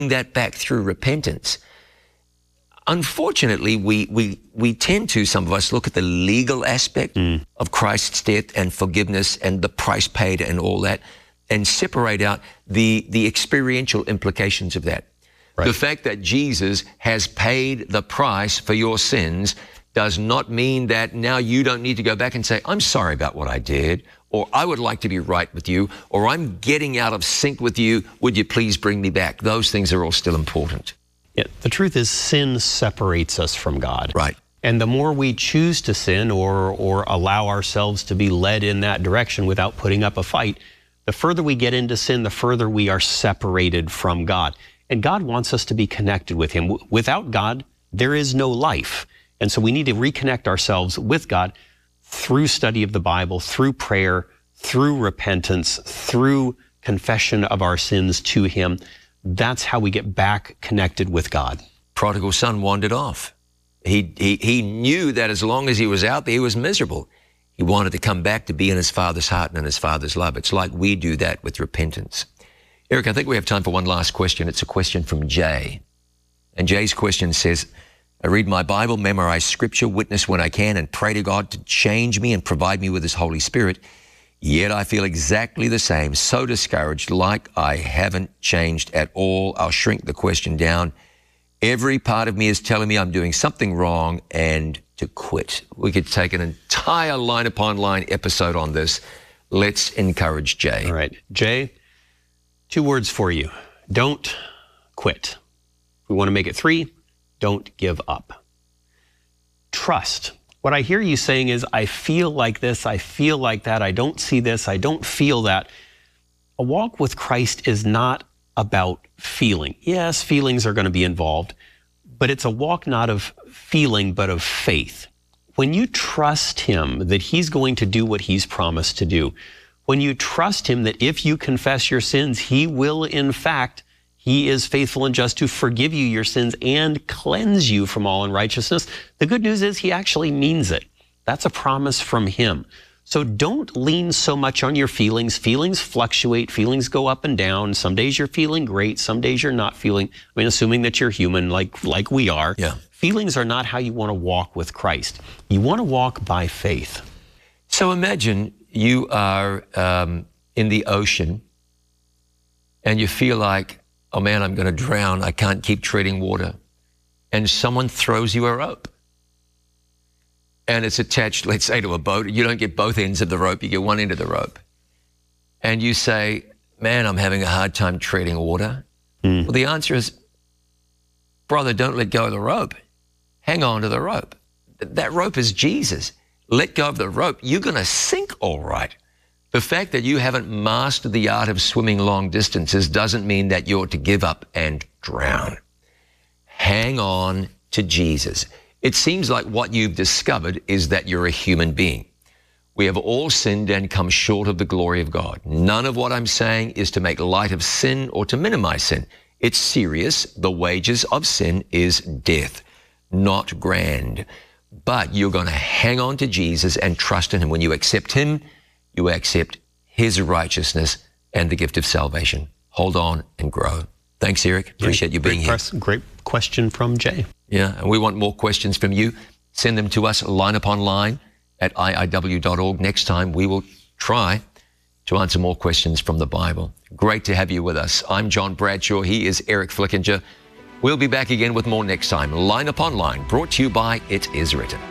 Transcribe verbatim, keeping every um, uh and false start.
that back through repentance. Unfortunately, we, we, we tend to, some of us, look at the legal aspect mm. of Christ's death and forgiveness and the price paid and all that, and separate out the, the experiential implications of that. Right. The fact that Jesus has paid the price for your sins does not mean that now you don't need to go back and say, I'm sorry about what I did, or I would like to be right with you, or I'm getting out of sync with you. Would you please bring me back? Those things are all still important. Yeah, the truth is sin separates us from God. Right. And the more we choose to sin or, or allow ourselves to be led in that direction without putting up a fight, the further we get into sin, the further we are separated from God. And God wants us to be connected with him. Without God, there is no life. And so we need to reconnect ourselves with God through study of the Bible, through prayer, through repentance, through confession of our sins to him. That's how we get back connected with God. Prodigal son wandered off. He, he, he knew that as long as he was out there, he was miserable. He wanted to come back to be in his Father's heart and in his Father's love. It's like we do that with repentance. Eric, I think we have time for one last question. It's a question from Jay. And Jay's question says, I read my Bible, memorize scripture, witness when I can, and pray to God to change me and provide me with his Holy Spirit. Yet I feel exactly the same, so discouraged, like I haven't changed at all. I'll shrink the question down. Every part of me is telling me I'm doing something wrong and to quit. We could take an entire line upon line episode on this. Let's encourage Jay. All right, Jay, two words for you. Don't quit. If we want to make it three, don't give up. Trust. What I hear you saying is, I feel like this, I feel like that, I don't see this, I don't feel that. A walk with Christ is not about feeling. Yes, feelings are going to be involved, but it's a walk not of feeling, but of faith. When you trust him that he's going to do what he's promised to do, when you trust him that if you confess your sins, he will in fact, he is faithful and just to forgive you your sins and cleanse you from all unrighteousness. The good news is he actually means it. That's a promise from him. So don't lean so much on your feelings. Feelings fluctuate. Feelings go up and down. Some days you're feeling great. Some days you're not feeling, I mean, assuming that you're human like, like we are. Yeah. Feelings are not how you want to walk with Christ. You want to walk by faith. So imagine you are um, in the ocean and you feel like, oh man, I'm going to drown. I can't keep treading water. And someone throws you a rope. And it's attached, let's say, to a boat. You don't get both ends of the rope. You get one end of the rope. And you say, man, I'm having a hard time treading water. Mm. Well, the answer is, brother, don't let go of the rope. Hang on to the rope. That rope is Jesus. Let go of the rope. You're going to sink all right. The fact that you haven't mastered the art of swimming long distances doesn't mean that you're to give up and drown. Hang on to Jesus. It seems like what you've discovered is that you're a human being. We have all sinned and come short of the glory of God. None of what I'm saying is to make light of sin or to minimize sin. It's serious. The wages of sin is death, not grand. But you're going to hang on to Jesus and trust in him. When you accept him, you accept his righteousness and the gift of salvation. Hold on and grow. Thanks, Eric. Appreciate you being great here. Press, great question from Jay. Yeah, and we want more questions from you. Send them to us, line upon line at I I W dot org. Next time, we will try to answer more questions from the Bible. Great to have you with us. I'm John Bradshaw. He is Eric Flickinger. We'll be back again with more next time. Line upon line, brought to you by It Is Written.